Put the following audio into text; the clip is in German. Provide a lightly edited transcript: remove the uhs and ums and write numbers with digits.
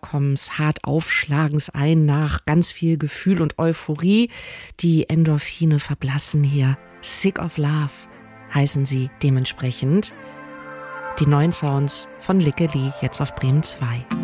Ankommens, hart Aufschlagens ein nach ganz viel Gefühl und Euphorie. Die Endorphine verblassen hier. Sick of Love heißen sie dementsprechend. Die neuen Sounds von Lickeli jetzt auf Bremen 2.